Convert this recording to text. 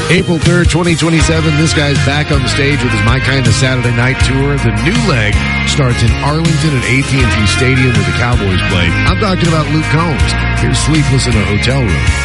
April 3rd, 2027, this guy's back on the stage with his My Kind of Saturday Night Tour. The new leg starts in Arlington at AT&T Stadium where the Cowboys play. I'm talking about Luke Combs. Here's Sleepless in a Hotel Room.